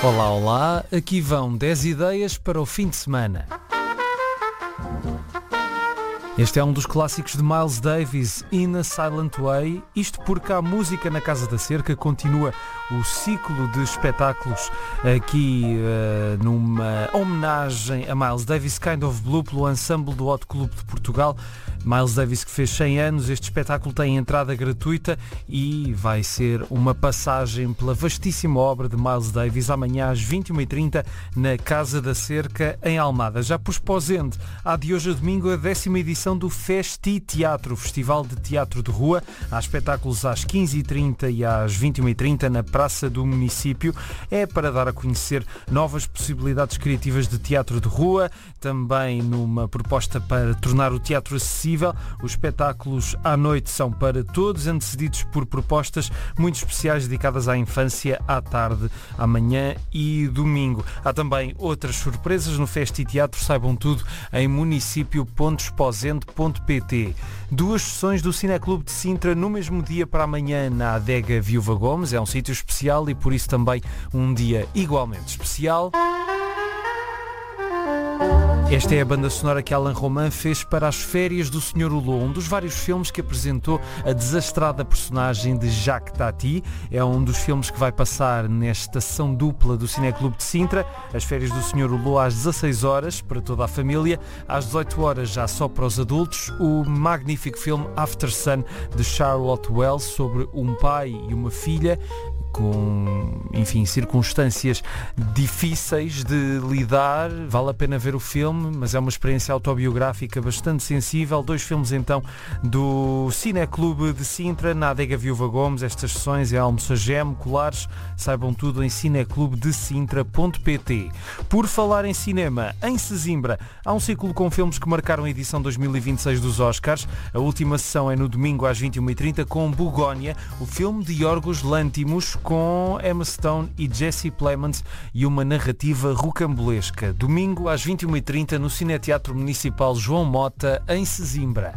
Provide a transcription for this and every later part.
Olá, olá, aqui vão 10 ideias para o fim de semana. Este é um dos clássicos de Miles Davis, In a Silent Way, isto porque a música na Casa da Cerca continua o ciclo de espetáculos aqui numa homenagem a Miles Davis, Kind of Blue, pelo ensemble do Hot Club de Portugal. Miles Davis que fez 100 anos, este espetáculo tem entrada gratuita e vai ser uma passagem pela vastíssima obra de Miles Davis amanhã às 21h30 na Casa da Cerca em Almada. Já por Esposende, há de hoje a domingo a 10ª edição do Festi Teatro, Festival de Teatro de Rua. Há espetáculos às 15h30 e às 21h30 na Praça do Município. É para dar a conhecer novas possibilidades criativas de teatro de rua, também numa proposta para tornar o teatro acessível. Os espetáculos à noite são para todos, antecedidos por propostas muito especiais dedicadas à infância, à tarde, amanhã e domingo. Há também outras surpresas no Festi Teatro, saibam tudo em municipio.esposende.pt. 2 sessões do Cineclube de Sintra no mesmo dia para amanhã na Adega Viúva Gomes. É um sítio especial e por isso também um dia igualmente especial. Esta é a banda sonora que Alain Roman fez para As Férias do Sr. Hulot, um dos vários filmes que apresentou a desastrada personagem de Jacques Tati. É um dos filmes que vai passar nesta sessão dupla do Cineclube de Sintra. As Férias do Sr. Hulot às 16 horas para toda a família, às 18 horas já só para os adultos, o magnífico filme After Sun de Charlotte Wells sobre um pai e uma filha com, enfim, circunstâncias difíceis de lidar. Vale a pena ver o filme, mas é uma experiência autobiográfica bastante sensível. 2 filmes então do Cineclube de Sintra na Adega Viúva Gomes. Estas sessões é Almoçagem, Colares, saibam tudo em cineclubedesintra.pt. Por falar em cinema, em Sesimbra há um ciclo com filmes que marcaram a edição 2026 dos Oscars. A última sessão é no domingo às 21h30 com Bugónia, o filme de Yorgos Lanthimos, com Emma Stone e Jesse Plemons e uma narrativa rocambolesca. Domingo às 21h30 no Cineteatro Municipal João Mota, em Sesimbra.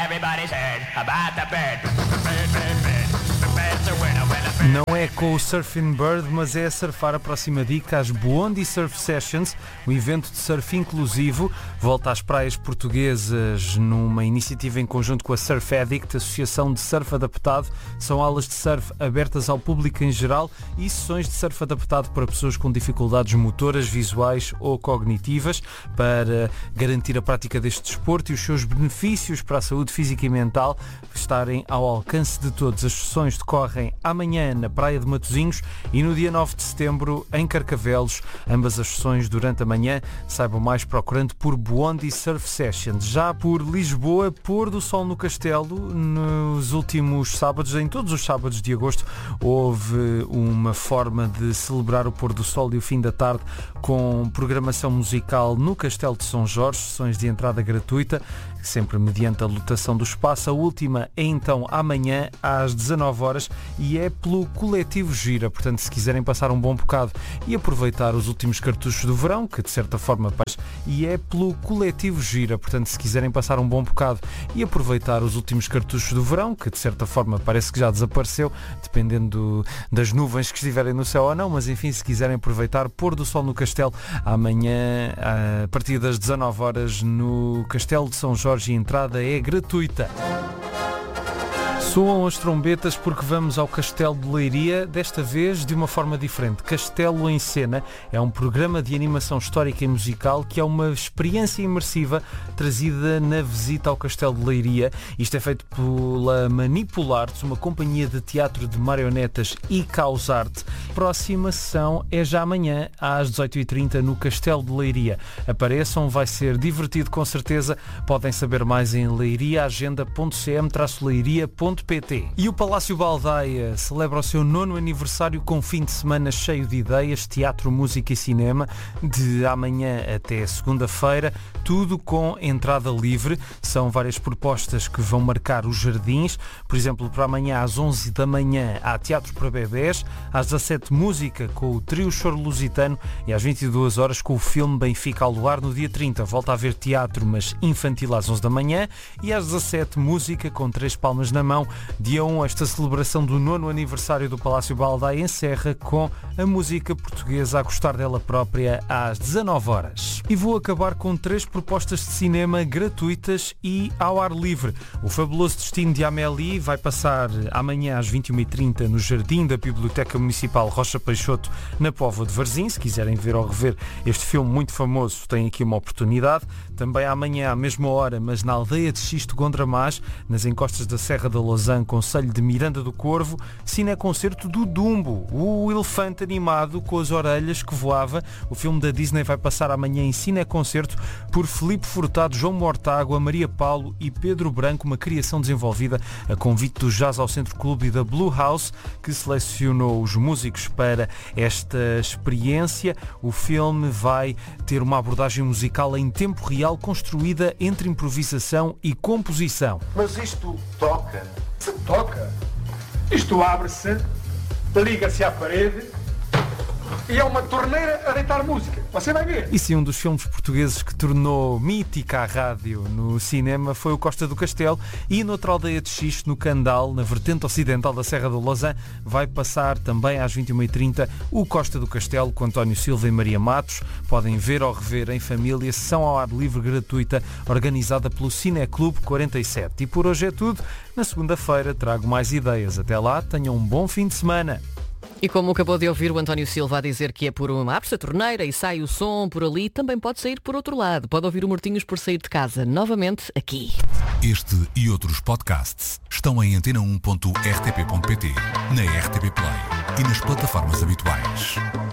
Não é com o Surfing Bird, mas é a surfar a próxima dica às Bondi Surf Sessions, um evento de surf inclusivo. Volta às praias portuguesas numa iniciativa em conjunto com a Surf Addict, Associação de Surf Adaptado. São aulas de surf abertas ao público em geral e sessões de surf adaptado para pessoas com dificuldades motoras, visuais ou cognitivas, para garantir a prática deste desporto e os seus benefícios para a saúde física e mental estarem ao alcance de todos. As sessões decorrem amanhã na Praia de Matosinhos e no dia 9 de setembro em Carcavelos, ambas as sessões durante a manhã. Saibam mais procurando por Bondi Surf Sessions. Já por Lisboa, pôr do sol no Castelo. Nos últimos sábados, em todos os sábados de agosto, houve uma forma de celebrar o pôr do sol e o fim da tarde com programação musical no Castelo de São Jorge, sessões de entrada gratuita, sempre mediante a lotação do espaço. A última é então amanhã às 19 horas e é pelo Coletivo Gira. Portanto, se quiserem passar um bom bocado e aproveitar os últimos cartuchos do verão, que de certa forma e é pelo Coletivo Gira. Portanto, se quiserem passar um bom bocado e aproveitar os últimos cartuchos do verão, que de certa forma parece que já desapareceu, dependendo das nuvens que estiverem no céu ou não, mas enfim, se quiserem aproveitar, pôr do sol no Castelo amanhã a partir das 19 horas no Castelo de São Jorge, e a entrada é gratuita. Soam as trombetas porque vamos ao Castelo de Leiria, desta vez de uma forma diferente. Castelo em Cena é um programa de animação histórica e musical que é uma experiência imersiva trazida na visita ao Castelo de Leiria. Isto é feito pela Manipularte, uma companhia de teatro de marionetas e causarte. Próxima sessão é já amanhã às 18h30 no Castelo de Leiria. Apareçam, vai ser divertido com certeza. Podem saber mais em leiriaagenda.cm-leiria.pt. E o Palácio Baldaia celebra o seu 9º aniversário com fim de semana cheio de ideias, teatro, música e cinema, de amanhã até segunda-feira, tudo com entrada livre. São várias propostas que vão marcar os jardins. Por exemplo, para amanhã às 11 da manhã há teatro para bebés, às 17 música com o trio Choro Lusitano e às 22 horas com o filme Benfica ao Luar. No dia 30 volta a haver teatro, mas infantil às 11 da manhã, e às 17 música com 3 palmas na mão Dia 1, esta celebração do 9º aniversário do Palácio Baldaia encerra com a música portuguesa a gostar dela própria às 19 horas. E vou acabar com 3 propostas de cinema gratuitas e ao ar livre. O Fabuloso Destino de Amélie vai passar amanhã às 21h30 no Jardim da Biblioteca Municipal Rocha Peixoto, na Póvoa de Varzim. Se quiserem ver ou rever este filme muito famoso, têm aqui uma oportunidade. Também amanhã, à mesma hora, mas na aldeia de Xisto Gondramás, nas encostas da Serra da Lousã, concelho de Miranda do Corvo, cineconcerto do Dumbo, o elefante animado com as orelhas que voava. O filme da Disney vai passar amanhã em cineconcerto por Filipe Furtado, João Mortágua, Maria Paulo e Pedro Branco, uma criação desenvolvida a convite do Jazz ao Centro Clube e da Blue House, que selecionou os músicos para esta experiência. O filme vai ter uma abordagem musical em tempo real, construída entre improvisação e composição. Mas isto toca? Se toca. Isto abre-se, liga-se à parede e é uma torneira a deitar música. Você vai ver. E sim, um dos filmes portugueses que tornou mítica a rádio no cinema foi o Costa do Castelo, e noutra aldeia de Xisto, no Candal, na vertente ocidental da Serra da Lousã, vai passar também às 21h30 o Costa do Castelo com António Silva e Maria Matos. Podem ver ou rever em família, sessão ao ar livre gratuita organizada pelo Cineclube 47. E por hoje é tudo. Na segunda-feira trago mais ideias. Até lá, tenham um bom fim de semana. E como acabou de ouvir o António Silva a dizer que é por uma abre-se a torneira e sai o som por ali, também pode sair por outro lado. Pode ouvir o Mortinhos por sair de casa, novamente aqui. Este e outros podcasts estão em antena1.rtp.pt, na RTP Play e nas plataformas habituais.